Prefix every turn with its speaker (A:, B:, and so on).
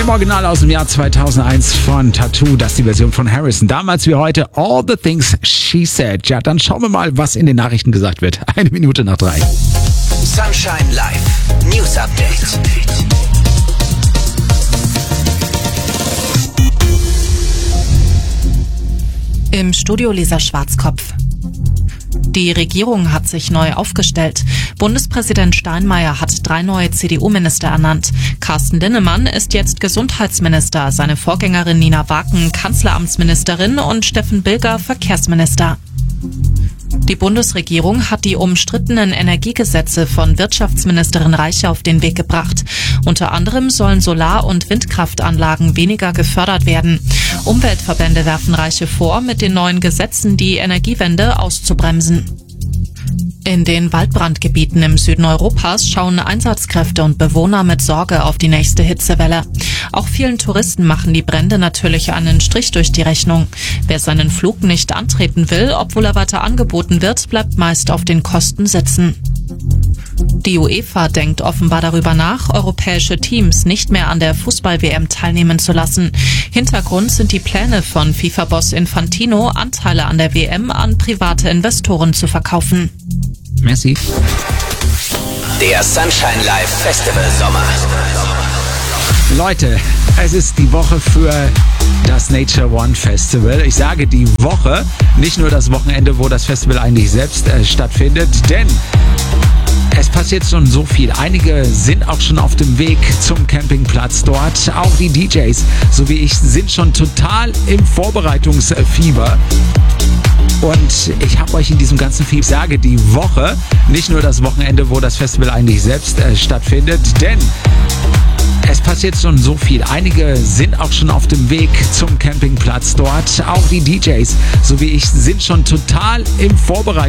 A: Im Original aus dem Jahr 2001 von Tattoo, das ist die Version von Harrison. Damals wie heute All the Things She Said. Ja, dann schauen wir mal, was in den Nachrichten gesagt wird. 1:03.
B: Sunshine Live News Update.
C: Im Studio Lisa Schwarzkopf. Die Regierung hat sich neu aufgestellt. Bundespräsident Steinmeier hat 3 neue CDU-Minister ernannt. Carsten Linnemann ist jetzt Gesundheitsminister, seine Vorgängerin Nina Waken Kanzleramtsministerin und Steffen Bilger Verkehrsminister. Die Bundesregierung hat die umstrittenen Energiegesetze von Wirtschaftsministerin Reiche auf den Weg gebracht. Unter anderem sollen Solar- und Windkraftanlagen weniger gefördert werden. Umweltverbände werfen Reiche vor, mit den neuen Gesetzen die Energiewende auszubremsen. In den Waldbrandgebieten im Süden Europas schauen Einsatzkräfte und Bewohner mit Sorge auf die nächste Hitzewelle. Auch vielen Touristen machen die Brände natürlich einen Strich durch die Rechnung. Wer seinen Flug nicht antreten will, obwohl er weiter angeboten wird, bleibt meist auf den Kosten sitzen. Die UEFA denkt offenbar darüber nach, europäische Teams nicht mehr an der Fußball-WM teilnehmen zu lassen. Hintergrund sind die Pläne von FIFA-Boss Infantino, Anteile an der WM an private Investoren zu verkaufen.
A: Merci.
B: Der Sunshine Live Festival Sommer.
A: Leute, es ist die Woche für das Nature One Festival. Ich sage die Woche, nicht nur das Wochenende, wo das Festival eigentlich selbst stattfindet, denn es passiert schon so viel. Einige sind auch schon auf dem Weg zum Campingplatz dort. Auch die DJs, so wie ich, sind schon total im Vorbereitungsfieber. Und ich habe euch in diesem ganzen Fieber, sage die Woche, nicht nur das Wochenende, wo das Festival eigentlich selbst stattfindet, denn es passiert schon so viel. Einige sind auch schon auf dem Weg zum Campingplatz dort. Auch die DJs, so wie ich, sind schon total im Vorbereitungsfieber.